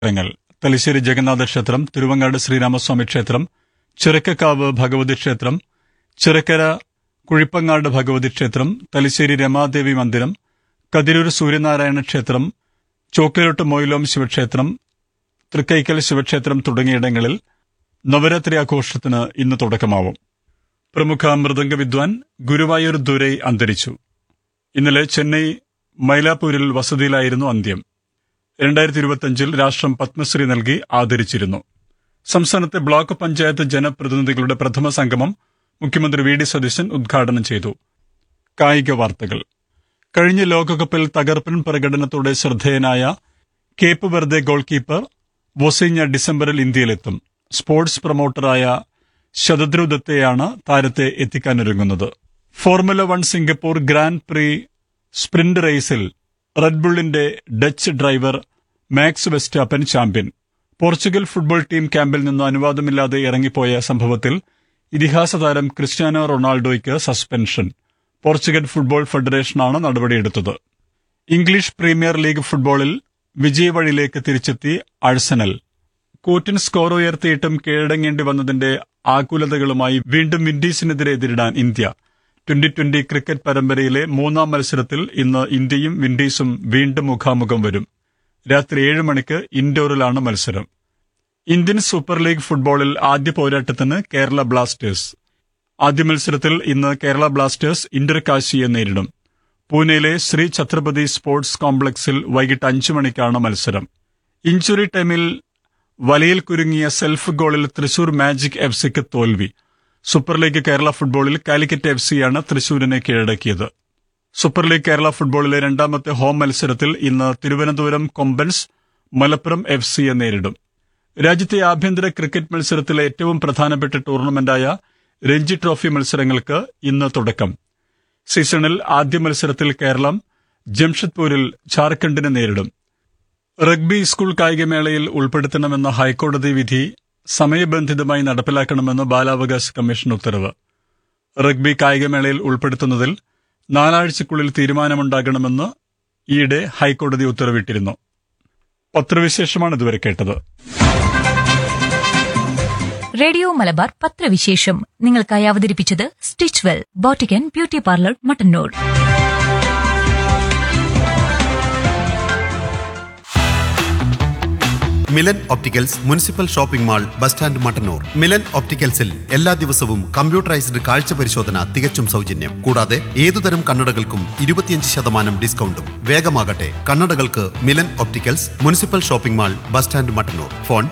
ങ്ങൾ തലശ്ശേരി ജഗന്നാഥ ക്ഷേത്രം, തിരുവങ്ങാട് ശ്രീരാമസ്വാമി ക്ഷേത്രം, ചിറക്കക്കാവ് ഭഗവതി ക്ഷേത്രം, ചിറക്കര കുഴിപ്പങ്ങാട് ഭഗവതി ക്ഷേത്രം, തലശ്ശേരി രമാദേവി മന്ദിരം, കതിരൂർ സൂര്യനാരായണ ക്ഷേത്രം, ചോക്കലോട്ട് മൊയിലോം ശിവക്ഷേത്രം, തൃക്കൈക്കൽ ശിവക്ഷേത്രം തുടങ്ങിയിടങ്ങളിൽ നവരാത്രി ആഘോഷത്തിന് ഇന്ന് തുടക്കമാവും. പ്രമുഖ മൃദംഗ വിദ്വാൻ ഗുരുവായൂർ ദുരൈ അന്തരിച്ചു. ഇന്നലെ ചെന്നൈ മൈലാപ്പൂരിൽ വസതിയിലായിരുന്നു അന്ത്യം. 2025 രാഷ്ട്രം പത്മശ്രീ നൽകി ആദരിച്ചിരുന്നു. സംസ്ഥാനത്തെ ബ്ലോക്ക് പഞ്ചായത്ത് ജനപ്രതിനിധികളുടെ പ്രഥമ സംഗമം മുഖ്യമന്ത്രി വി ഡി സതീശൻ ഉദ്ഘാടനം ചെയ്തു. കായിക വാർത്തകൾ. കഴിഞ്ഞ ലോകകപ്പിൽ തകർപ്പൻ പ്രകടനത്തോടെ ശ്രദ്ധേയനായ കേപ്പ് വെർദെ ഗോൾ കീപ്പർ വൊസീഞ്ഞ ഡിസംബറിൽ ഇന്ത്യയിലെത്തും. സ്പോർട്സ് പ്രൊമോട്ടറായ ശതദ്രു ദത്തയാണ് താരത്തെ എത്തിക്കാനൊരുങ്ങുന്നത്. Formula 1 Singapore grand pre sprint റേസിൽ റെഡ്ബുള്ളിന്റെ Dutch driver max Verstappen champion. Portugal football team ക്യാമ്പിൽ നിന്ന് അനുവാദമില്ലാതെ ഇറങ്ങിപ്പോയ സംഭവത്തിൽ ഇതിഹാസ താരം Cristiano റൊണാൾഡോയ്ക്ക് suspension. Portugal football ഫെഡറേഷനാണ് നടപടിയെടുത്തത്. English premier league ഫുട്ബോളിൽ വിജയവഴിയിലേക്ക് തിരിച്ചെത്തി ആഴ്സണൽ. കൂറ്റൻ സ്കോർ ഉയർത്തിയിട്ടും കീഴടങ്ങേണ്ടി വന്നതിന്റെ ആകുലതകളുമായി വീണ്ടും വിൻഡീസിനെതിരെ എതിരിടാൻ ഇന്ത്യ. 2020 ക്രിക്കറ്റ് പരമ്പരയിലെ 3ാം മത്സരത്തിൽ ഇന്ന് ഇന്ത്യയും വിൻഡീസും വീണ്ടും മുഖാമുഖം വരും. രാത്രി 7 മണിക്ക് ഇൻഡോറിലാണ് മത്സരം. ഇന്ത്യൻ സൂപ്പർ ലീഗ് ഫുട്ബോളിൽ ആദ്യ പോരാട്ടത്തിന് കേരള ബ്ലാസ്റ്റേഴ്സ്. ആദ്യ മത്സരത്തിൽ ഇന്ന് കേരള ബ്ലാസ്റ്റേഴ്സ് ഇന്റർകാശിയെ നേരിടും. പൂനെയിലെ ശ്രീ ഛത്രപതി സ്പോർട്സ് കോംപ്ലക്സിൽ വൈകിട്ട് 5 മണിക്കാണ് മത്സരം. ഇഞ്ചുറി ടൈമിൽ വലയിൽ കുരുങ്ങിയ സെൽഫ് ഗോളിൽ തൃശൂർ മാജിക് എഫ്സിക്ക് തോൽവി. സൂപ്പർ ലീഗ് കേരള ഫുട്ബോളിൽ കാലിക്കറ്റ് എഫ്സിയാണ് തൃശൂരിനെ കീഴടക്കിയത്. സൂപ്പർ ലീഗ് കേരള ഫുട്ബോളിലെ രണ്ടാമത്തെ ഹോം മത്സരത്തിൽ ഇന്ന് തിരുവനന്തപുരം കൊമ്പൻസ് മലപ്പുറം എഫ്സിയെ നേരിടും. രാജ്യത്തെ ആഭ്യന്തര ക്രിക്കറ്റ് മത്സരത്തിലെ ഏറ്റവും പ്രധാനപ്പെട്ട ടൂർണമെന്റായ രഞ്ജി ട്രോഫി മത്സരങ്ങൾക്ക് ഇന്ന് തുടക്കം. സീസണിൽ ആദ്യ മത്സരത്തിൽ കേരളം ജംഷഡ്പൂരിൽ ഝാർഖണ്ഡിനെ നേരിടും. റഗ്ബി സ്കൂൾ കായികമേളയിൽ ഉൾപ്പെടുത്തണമെന്ന ഹൈക്കോടതി വിധി സമയബന്ധിതമായി നടപ്പിലാക്കണമെന്ന് ബാലാവകാശ കമ്മീഷൻ ഉത്തരവ്. റഗ്ബി കായികമേളയിൽ ഉൾപ്പെടുത്തുന്നതിൽ 4 ആഴ്ചയ്ക്കുള്ളിൽ തീരുമാനമുണ്ടാകണമെന്ന് ഈയിടെ ഹൈക്കോടതി ഉത്തരവിട്ടിരുന്നു. പത്രവിശേഷമാണ് ഇതുവരെ കേട്ടത്. റേഡിയോ മലബാർ പത്രവിശേഷം നിങ്ങൾക്കായി അവതരിപ്പിച്ചത് stitch well boutique and beauty parlour Mattannur. Milan opticals municipal shopping mall bus stand Mattannur. Milan ഒപ്റ്റിക്കൽസിൽ എല്ലാ ദിവസവും കമ്പ്യൂട്ടറൈസ്ഡ് കാഴ്ച പരിശോധന തികച്ചും സൗജന്യം. കൂടാതെ ഏതുതരം കണ്ണടകൾക്കും 25% ഡിസ്കൗണ്ടും. വേഗമാകട്ടെ, കണ്ണടകൾക്ക് Milan opticals municipal shopping mall bus stand Mattannur. Phone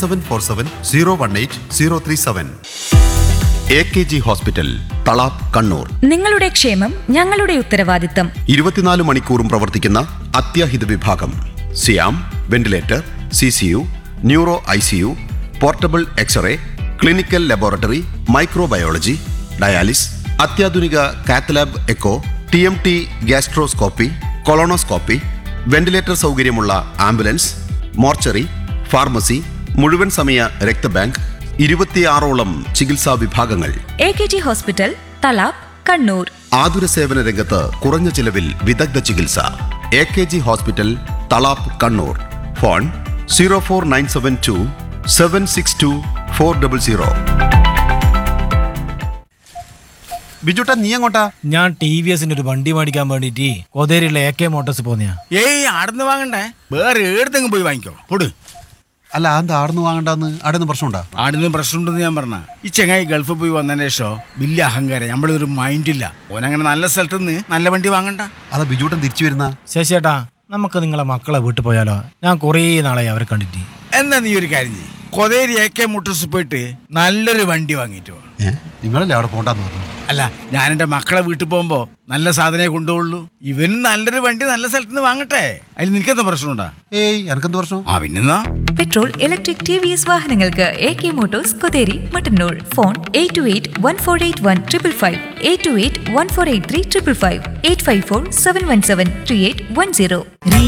9747018037. AKG hospital Thalap Kannur. നിങ്ങളുടെ ക്ഷേമം ഞങ്ങളുടെ ഉത്തരവാദിത്തം. 24 മണിക്കൂറും പ്രവർത്തിക്കുന്ന അത്യാഹിത വിഭാഗം. സിയാം, ventilator, CCU, neuro ICU, portable x-ray, clinical laboratory, microbiology, dialysis, അത്യാധുനിക cath lab echo, TMT gastroscopy, colonoscopy, ventilator സൗകര്യമുള്ള ആംബുലൻസ്, മോർച്ചറി, ഫാർമസി, മുഴുവൻ സമയ രക്തബാങ്ക്, 26ഓളം ചികിത്സാ വിഭാഗങ്ങൾ. AKG hospital Thalap Kannur. ആതുര സേവന രംഗത്ത് കുറഞ്ഞ ചിലവിൽ വിദഗ്ധ ചികിത്സ. AKG hospital Thalap Kannur. Phone 04972 762 400. ബിജുട്ടാ, നീ എങ്ങോട്ടാ? ഞാൻ TVSന്റെ ഒരു വണ്ടി മേടിക്കാൻ വേണ്ടിട്ട് കോതേരിയിലെ AK മോട്ടോഴ്സ് പോന്നെയാ. ഏയ്, ആടുന്ന് വാങ്ങണ്ടേ, വേറെ ഏടത്തെങ്കിലും പോയി വാങ്ങിക്കോ. പൊട്. അല്ല, അത് ആടുന്ന് വാങ്ങണ്ടെന്ന് ആടുന്ന് പ്രശ്നമുണ്ടാ? ആടുന്ന് പ്രശ്നമുണ്ടെന്ന് ഞാൻ പറഞ്ഞ ഈ ചെങ്ങായി ഗൾഫിൽ പോയി വന്നതിന് ശേഷം വലിയ അഹങ്കാരം, നമ്മളൊരു മൈൻഡില്ല. ഓനങ്ങനെ നല്ല സ്ഥലത്ത് നിന്ന് നല്ല വണ്ടി വാങ്ങണ്ട. അതാ ബിജുട്ടൻ തിരിച്ചു വരുന്ന. ശശിയേട്ടാ, നമുക്ക് നിങ്ങളെ മക്കളെ വീട്ടിൽ പോയാലോ? ഞാൻ കുറേ നാളായി അവരെ കണ്ടിട്ട്. എന്നാ നീ ഒരു കാര്യം ചെയ്യ്, കൊതേരി AK മോട്ടോഴ്സ് പോയിട്ട് നല്ലൊരു വണ്ടി വാങ്ങിയിട്ട് വാ. നിങ്ങളല്ലേ അവിടെ പോണ്ടെന്ന് പറഞ്ഞു? അല്ല, ഞാൻ എൻ്റെ മക്കളെ വീട്ടിൽ പോകുമ്പോ നല്ല സാധനമേ കൊണ്ടുപോകുള്ളൂ. ഇവനും നല്ലൊരു വണ്ടി നല്ല സ്ഥലത്ത് നിന്ന് വാങ്ങട്ടെ. അതിൽ നിനക്കെന്താ പ്രശ്നമുണ്ടാ? ഏയ്, എനക്കെന്ത് പ്രശ്നം? ആ, പിന്നെന്നാ പെട്രോൾ, ഇലക്ട്രിക്, TVS വാഹനങ്ങൾക്ക് AK Motors Kotheri Mattannur. Phone 8281481555, 8281483555, 854-717-3810.